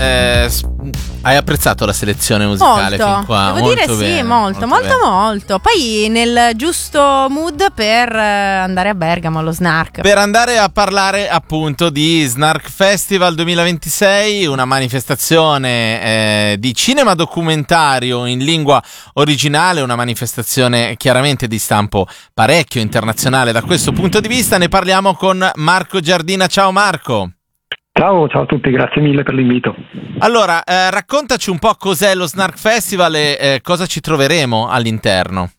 hai apprezzato la selezione musicale molto, fin qua? devo dire bene, sì, molto. Poi nel giusto mood per andare a Bergamo allo Snark. Per andare a parlare appunto di Snark Festival 2026, una manifestazione di cinema documentario in lingua originale, una manifestazione chiaramente di stampo parecchio internazionale da questo punto di vista. Ne parliamo con Marco Giardina. Ciao Marco. Ciao a tutti, grazie mille per l'invito. Allora, raccontaci un po' cos'è lo Snark Festival e cosa ci troveremo all'interno.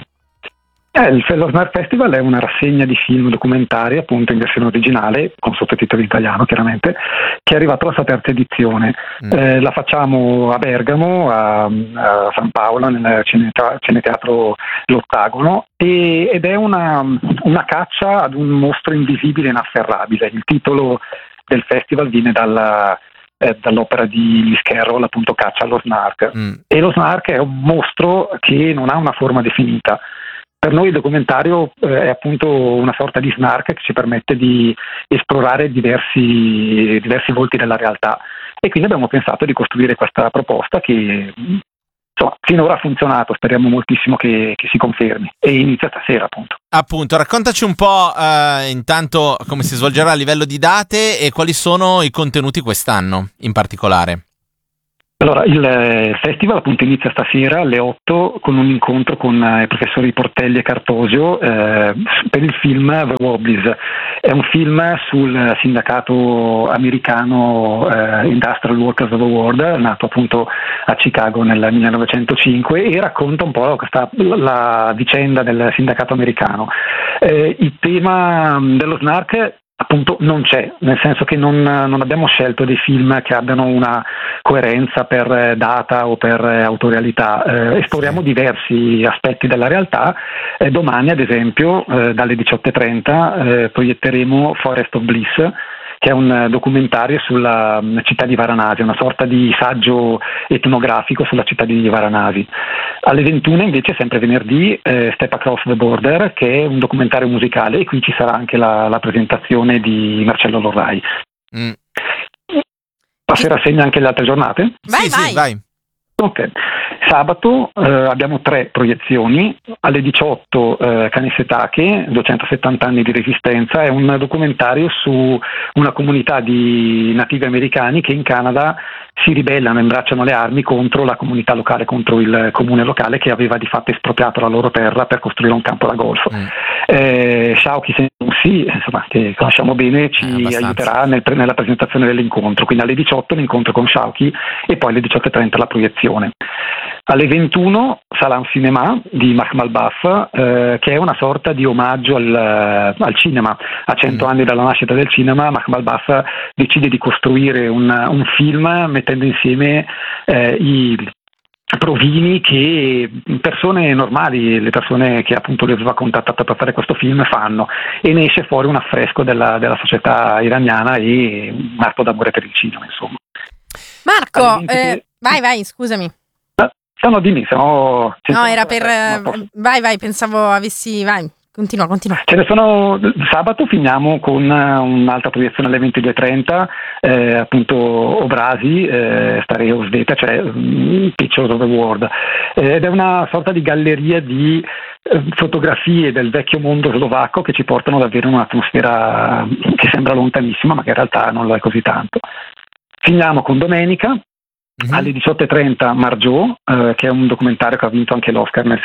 Lo Snark Festival è una rassegna di film documentari, appunto in versione originale, con sottotitoli italiano chiaramente, che è arrivata alla sua terza edizione. La facciamo a Bergamo, a San Paolo, nel Cineteatro L'Ottagono, ed è una caccia ad un mostro invisibile e inafferrabile. Il titolo del festival viene dall'opera di Lewis Carroll, appunto Caccia allo Snark. E lo Snark è un mostro che non ha una forma definita. Per noi il documentario è appunto una sorta di snark che ci permette di esplorare diversi volti della realtà, e quindi abbiamo pensato di costruire questa proposta che finora ha funzionato. Speriamo moltissimo che si confermi, e inizia stasera Appunto, raccontaci un po' intanto come si svolgerà a livello di date e quali sono i contenuti quest'anno in particolare. Allora, il festival appunto inizia stasera alle 8 con un incontro con i professori Portelli e Cartosio per il film The Wobblies. È un film sul sindacato americano Industrial Workers of the World, nato appunto a Chicago nel 1905, e racconta un po' la vicenda del sindacato americano. Il tema dello snark appunto non c'è, nel senso che non abbiamo scelto dei film che abbiano una coerenza per data o per autorialità. Esploriamo diversi aspetti della realtà. Domani ad esempio dalle 18:30 proietteremo Forest of Bliss, che è un documentario sulla città di Varanasi, una sorta di saggio etnografico sulla città di Varanasi. Alle 21 invece, sempre venerdì, Step Across the Border, che è un documentario musicale, e qui ci sarà anche la presentazione di Marcello Lorrai. Passerà a segno anche le altre giornate? Vai. Ok. Sabato abbiamo 3 proiezioni. Alle 18 Kanesetake, 270 anni di resistenza, è un documentario su una comunità di nativi americani che in Canada si ribellano, imbracciano le armi contro la comunità locale, contro il comune locale che aveva di fatto espropriato la loro terra per costruire un campo da golf. Shaoki Senussi, insomma, che conosciamo bene, ci aiuterà nella presentazione dell'incontro. Quindi alle 18 l'incontro con Shaoki, e poi alle 18:30 la proiezione. Alle 21 Salam Cinema di Mahmal Baf, che è una sorta di omaggio al cinema. A 100 anni dalla nascita del cinema, Mahmal Baf decide di costruire un film mettendo insieme i provini che persone normali, le persone che appunto lui aveva contattato per fare questo film, fanno, e ne esce fuori un affresco della società iraniana e un atto d'amore per il cinema, insomma. Marco, vai, scusami. No, dimmi, se no... No, era per... Vai, pensavo avessi... Vai, continua. Ce ne sono... Sabato finiamo con un'altra proiezione alle 22:30, appunto Obrasi, Stareo Sveta, cioè Pictures of the World, ed è una sorta di galleria di fotografie del vecchio mondo slovacco che ci portano davvero in un'atmosfera che sembra lontanissima, ma che in realtà non lo è così tanto. Finiamo con domenica. Alle 18:30 Margeau, che è un documentario che ha vinto anche l'Oscar nel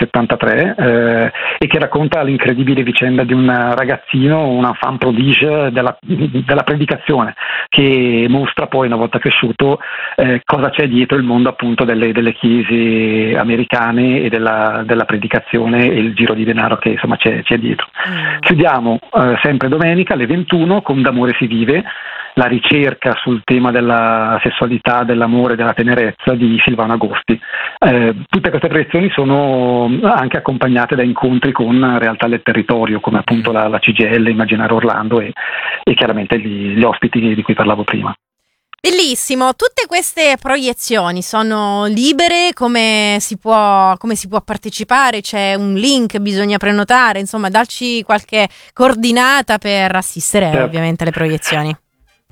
73 e che racconta l'incredibile vicenda di un ragazzino, un enfant prodige della predicazione, che mostra poi, una volta cresciuto, cosa c'è dietro il mondo appunto delle chiese americane e della predicazione e il giro di denaro che insomma c'è dietro. Chiudiamo sempre domenica alle 21 con D'amore si vive, la ricerca sul tema della sessualità, dell'amore, della tenerezza di Silvano Agosti. Tutte queste proiezioni sono anche accompagnate da incontri con realtà del territorio, come appunto la CGL, Immaginare Orlando e chiaramente gli ospiti di cui parlavo prima. Bellissimo, tutte queste proiezioni sono libere? Come si può partecipare? C'è un link, bisogna prenotare, insomma, darci qualche coordinata per assistere ovviamente alle proiezioni.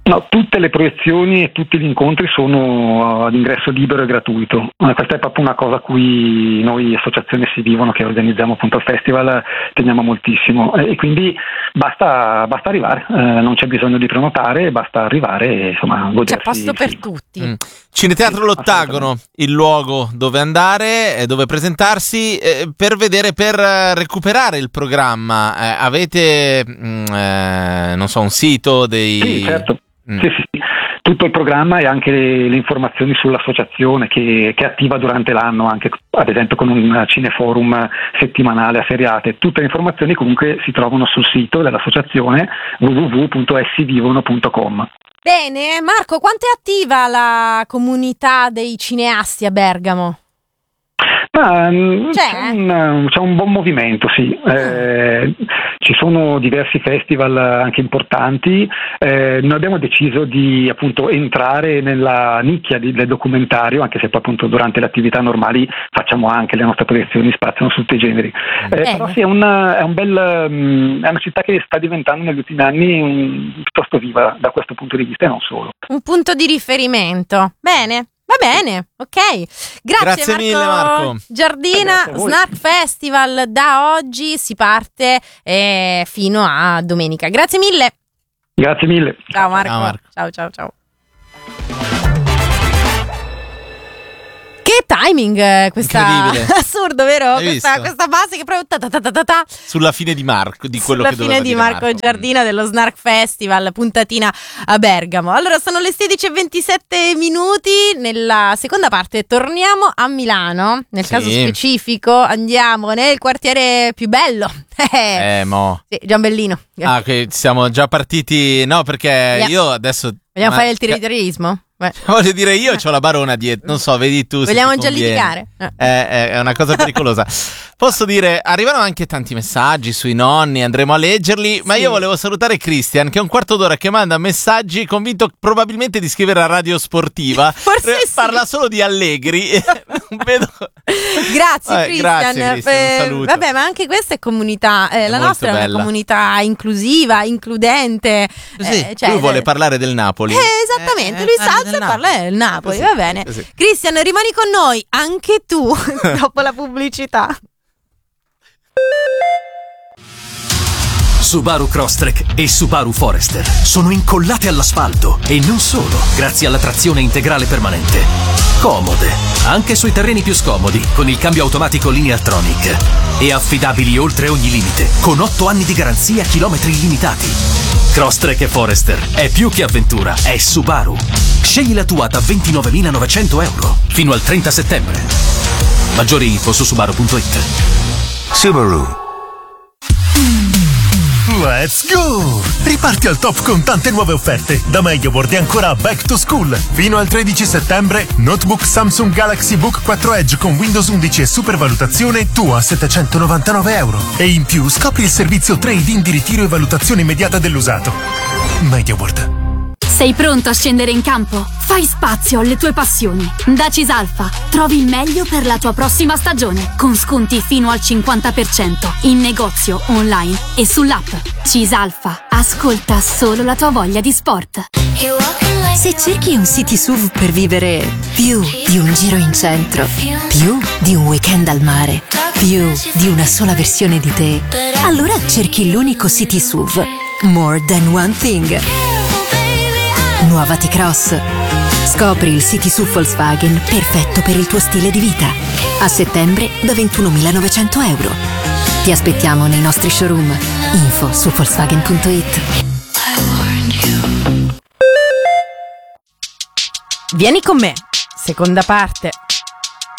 No, tutte le proiezioni e tutti gli incontri sono ad ingresso libero e gratuito. Questa è proprio una cosa a cui noi associazione Si Vivono, che organizziamo appunto il festival, teniamo moltissimo, e quindi basta arrivare, non c'è bisogno di prenotare, basta arrivare e insomma godersi. C'è posto per tutti. Cineteatro L'Ottagono, il luogo dove andare e dove presentarsi, per recuperare il programma. Avete non so, un sito dei... Sì, certo. Sì, tutto il programma e anche le informazioni sull'associazione che è attiva durante l'anno, anche ad esempio con un cineforum settimanale a seriate. Tutte le informazioni comunque si trovano sul sito dell'associazione www.essivivono.com. Bene, Marco, quanto è attiva la comunità dei cineasti a Bergamo? C'è un buon movimento, sì. Ci sono diversi festival anche importanti. Noi abbiamo deciso di appunto entrare nella nicchia del documentario, anche se poi appunto durante le attività normali facciamo anche le nostre proiezioni, spaziano su tutti i generi. Però sì, è una città che sta diventando negli ultimi anni piuttosto viva da questo punto di vista e non solo. Un punto di riferimento. Bene. Va bene, ok. Grazie mille, Marco Giardina. Snark Festival da oggi si parte fino a domenica. Grazie mille. Grazie mille. Ciao Marco. Ciao. Che timing questa. Assurdo, vero? Questa base che proprio sulla fine di Marco, di quello che doveva dire. Sulla fine di Marco Giardina dello Snark Festival, puntatina a Bergamo. Allora sono le 16:27. Nella seconda parte torniamo a Milano. Nel caso specifico andiamo nel quartiere più bello. Sì, Giambellino. Che siamo già partiti. No, perché io adesso vogliamo fare il tiritorismo? Voglio dire, io c'ho la barona dietro, non so, vedi tu. Vogliamo già litigare? È una cosa pericolosa. Posso dire, arrivano anche tanti messaggi sui nonni, andremo a leggerli, ma io volevo salutare Christian, che è un quarto d'ora che manda messaggi, convinto probabilmente di scrivere a Radio Sportiva. Forse parla solo di Allegri. Grazie Christian, un saluto. Vabbè, ma anche questa è comunità, la nostra è una comunità inclusiva, includente. Lui vuole parlare del Napoli. Esattamente, lui salsa e parla del Napoli, va bene. Christian, rimani con noi anche tu dopo la pubblicità. Subaru Crosstrek e Subaru Forester sono incollate all'asfalto e non solo, grazie alla trazione integrale permanente. Comode, anche sui terreni più scomodi, con il cambio automatico Lineartronic. E affidabili oltre ogni limite, con 8 anni di garanzia, chilometri illimitati. Crosstrek e Forester è più che avventura, è Subaru. Scegli la tua da 29.900 euro fino al 30 settembre. Maggiori info su Subaru.it. Subaru. Let's go! Riparti al top con tante nuove offerte. Da MediaWorld e ancora Back to School. Fino al 13 settembre, notebook Samsung Galaxy Book 4 Edge con Windows 11 e supervalutazione tu a 799 euro. E in più scopri il servizio trade-in di ritiro e valutazione immediata dell'usato. MediaWorld. Sei pronto a scendere in campo? Fai spazio alle tue passioni. Da Cisalfa trovi il meglio per la tua prossima stagione, con sconti fino al 50% in negozio, online e sull'app. Cisalfa, ascolta solo la tua voglia di sport. Se cerchi un city SUV per vivere più di un giro in centro, più di un weekend al mare, più di una sola versione di te, allora cerchi l'unico city SUV, More Than One Thing. Nuova T-Cross. Scopri il City SUV Volkswagen perfetto per il tuo stile di vita. A settembre da 21.900 euro. Ti aspettiamo nei nostri showroom. Info su Volkswagen.it. Vieni con me. Seconda parte.